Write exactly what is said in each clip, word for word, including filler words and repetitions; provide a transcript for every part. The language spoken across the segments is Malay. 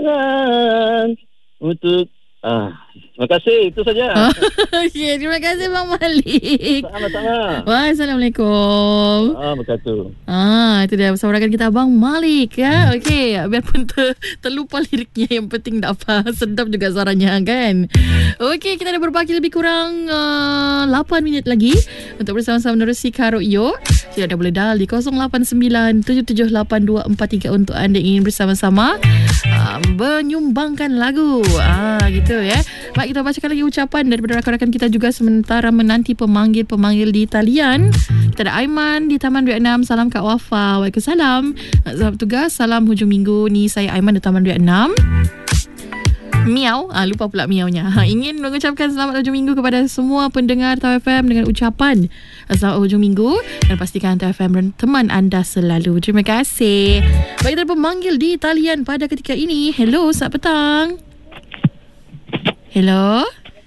untuk ah, terima kasih, itu saja. Okay, terima kasih Bang Malik. Sama-sama. Wah, Assalamualaikum. Ah, berkatu. Ah, itu dia bersama kita Abang Malik ya. Okey, biarpun ter, terlupa liriknya, yang penting dapat sedap juga suaranya kan. Okey, kita dah berbaki lebih kurang uh, lapan minit lagi untuk bersama-sama menerusi Karo Yo. Jadi dah boleh dial di kosong lapan sembilan tujuh tujuh lapan dua empat tiga untuk anda ingin bersama-sama uh, menyumbangkan lagu. Ah, gitu ya. Baik, kita bacakan lagi ucapan daripada rakan-rakan kita juga sementara menanti pemanggil-pemanggil di talian. Kita ada Aiman di Taman Vietnam. Salam Kak Wafa. Waalaikumsalam. Selamat tugas. Salam hujung minggu. Ni saya Aiman di Taman Vietnam. Miau, ah, lupa pula miaunya. Ha, ingin mengucapkan selamat hujung minggu kepada semua pendengar Tau F M dengan ucapan selamat hujung minggu, dan pastikan Tau F M dan teman anda selalu. Terima kasih. Baik, kita pemanggil di talian pada ketika ini. Hello, selamat petang. Hello.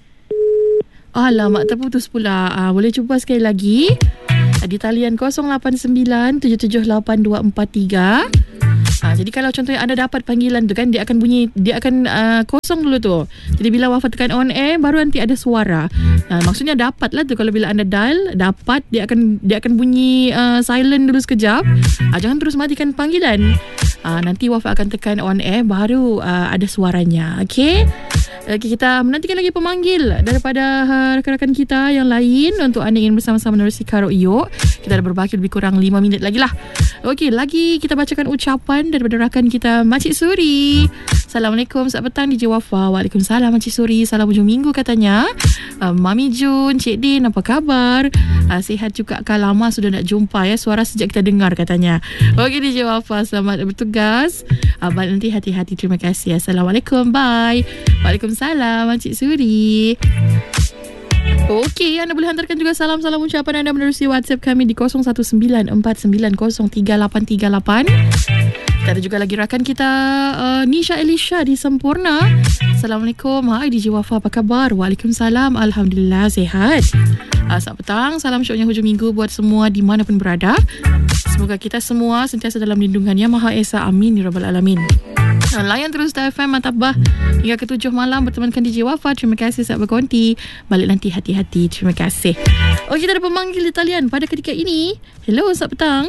Alamak, terputus pula. Ah, boleh cuba sekali lagi. Di talian kosong lapan sembilan tujuh tujuh lapan dua empat tiga. Ha, jadi kalau contohnya anda dapat panggilan tu kan, dia akan bunyi, dia akan uh, kosong dulu tu. Jadi bila Wafa tekan on air, baru nanti ada suara. Ha, maksudnya dapat lah tu. Kalau bila anda dial, dapat, dia akan dia akan bunyi uh, silent dulu sekejap. Ha, jangan terus matikan panggilan. Ha, nanti Wafa akan tekan on air, baru uh, ada suaranya. Okey. Okay, kita menantikan lagi pemanggil daripada uh, rakan-rakan kita yang lain untuk anda ingin bersama-sama menerusi Karo Iyo. Kita dah berbaki lebih kurang lima minit lagi lah. Okey, lagi kita bacakan ucapan daripada rakan kita Makcik Suri. Assalamualaikum, selamat petang D J Wafa. Waalaikumsalam Makcik Suri. Salam hujung minggu katanya. uh, Mami Jun, Cik Din, apa khabar? Uh, sihat juga kah, lama sudah nak jumpa ya. Suara sejak kita dengar katanya. Okey D J Wafa, selamat bertugas. uh, Nanti hati-hati. Terima kasih. Assalamualaikum, bye. Waalaikumsalam Makcik Suri. Okey, anda boleh hantarkan juga salam-salam ucapan anda menerusi WhatsApp kami di kosong satu sembilan empat sembilan kosong tiga lapan tiga lapan. Kita ada juga lagi rakan kita uh, Nisha Elisha di Sempurna. Assalamualaikum. Hai D J Wafa, apa khabar? Waalaikumsalam. Alhamdulillah sihat. Uh, selamat petang. Salam syoknya hujung minggu buat semua di mana pun berada. Semoga kita semua sentiasa dalam lindungan Yang Maha Esa. Amin ya rabbal alamin. Layan terus Tau F M Mantabah hingga ke tujuh malam bertemankan D J Wafa. Terima kasih saat berkonti. Balik nanti hati-hati. Terima kasih. Oh, kita ada pemanggil di talian pada ketika ini. Hello, selamat petang.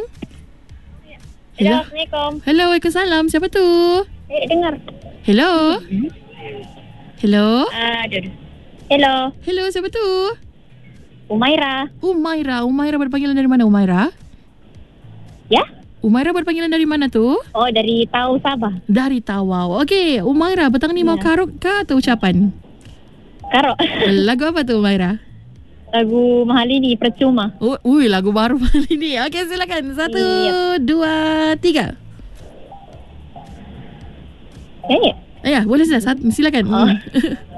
Hello. Assalamualaikum. Hello, Waalaikumsalam. Siapa tu? Eh, dengar. Hello. Hello. Ah, uh, Hello. Hello, siapa tu? Umaira. Umaira. Umaira berpanggilan dari mana, Umaira? Ya? Umaira berpanggilan dari mana tu? Oh, dari Tau Sabah. Dari Tawau. Okey, Umaira, petang ni ya. Mau karo ke atau ucapan? Karo. Lagu apa tu, Umaira? Lagu Mahalini, Percuma. Oh, ui, lagu baru Mahalini. Okey, silakan. Satu, yep. dua, tiga. Ya, ya. Ya, boleh sudah. Silakan. Oh.